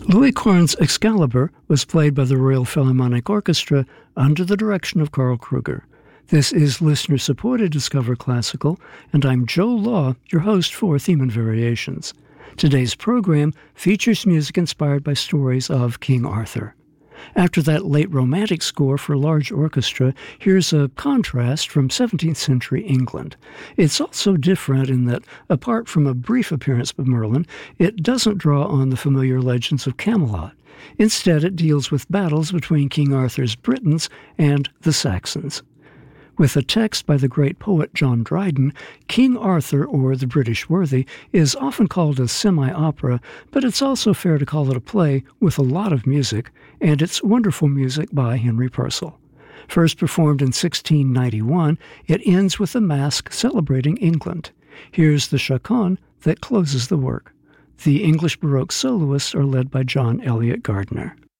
Louis Korn's Excalibur was played by the Royal Philharmonic Orchestra under the direction of Karl Kruger. This is listener-supported Discover Classical, and I'm Joe Law, your host for Theme and Variations. Today's program features music inspired by stories of King Arthur. After that late Romantic score for large orchestra, here's a contrast from 17th century England. It's also different in that, apart from a brief appearance by Merlin, it doesn't draw on the familiar legends of Camelot. Instead, it deals with battles between King Arthur's Britons and the Saxons. With a text by the great poet John Dryden, King Arthur, or The British Worthy, is often called a semi-opera, but it's also fair to call it a play with a lot of music, and it's wonderful music by Henry Purcell. First performed in 1691, it ends with a masque celebrating England. Here's the chaconne that closes the work. The English Baroque soloists are led by John Eliot Gardiner.